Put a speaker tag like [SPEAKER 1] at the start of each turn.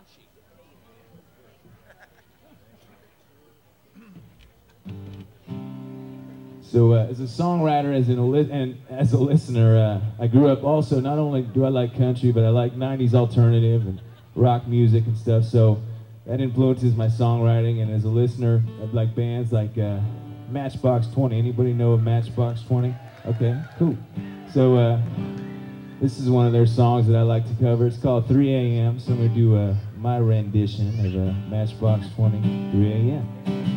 [SPEAKER 1] So as a songwriter, and as a listener, I grew up also. Not only do I like country, but I like '90s alternative and rock music and stuff. So that influences my songwriting. And as a listener of like bands like Matchbox 20. Anybody know of Matchbox 20? Okay, cool. So this is one of their songs that I like to cover. It's called 3 a.m. So I'm gonna do my rendition of Matchbox 20, 3 a.m.